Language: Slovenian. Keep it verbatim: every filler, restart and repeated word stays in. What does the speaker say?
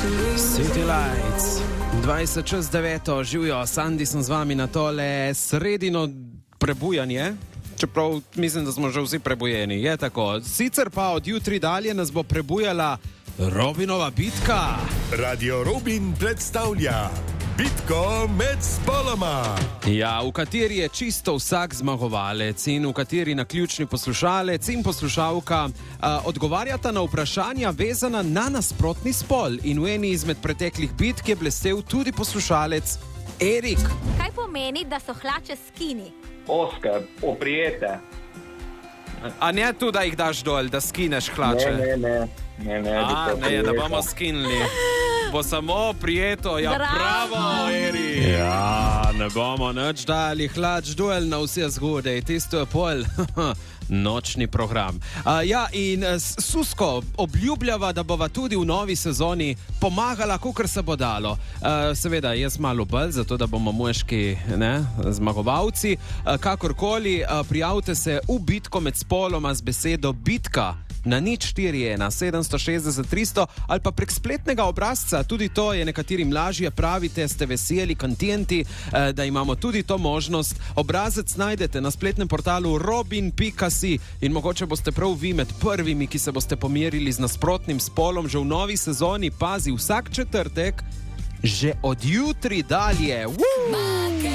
City Lights, dvajset čez deveto, živijo, Sandi sem z vami na tole sredino prebujanje, čeprav mislim, da smo že vsi prebujeni, je tako. Sicer pa od jutri dalje nas bo prebujala Robinova bitka. Radio Robin predstavlja bitko med spoloma. Ja, v kateri je čisto vsak zmagovalec in v kateri naključni poslušalec in poslušalka uh, odgovarjata na vprašanja vezana na nasprotni spol. In v eni izmed preteklih bitk je blestel tudi poslušalec Erik. Kaj pomeni, da so hlače skini? Oskar, oprijete. A ne tu, da jih daš dol, da skineš hlače? Ne, ne, ne. Ne, ne, A, ne, da bomo skinili. Bo samo prijeto, ja, Bravo. Bravo, Eri. Ja, ne bomo nič dali hlač dol na vse zgodaj, tisto je pol nočni program. Uh, ja, in uh, Susko obljubljava, da bova tudi v novi sezoni pomagala, kakor se bo dalo. Uh, seveda, jaz malo bolj, zato da bomo moški ne, zmagovalci. Uh, kakorkoli, uh, prijavite se v bitko med spoloma z besedo bitka na nič štiri ena sedemsto šestdeset tristo ali pa prek spletnega obrazca, tudi to je nekaterim lažje, pravite, ste veseli, kontenti, eh, da imamo tudi to možnost. Obrazec najdete na spletnem portalu robin pika si in mogoče boste prav vi med prvimi, ki se boste pomerili z nasprotnim spolom že v novi sezoni, pazi, vsak četrtek, že od jutri dalje. Woo!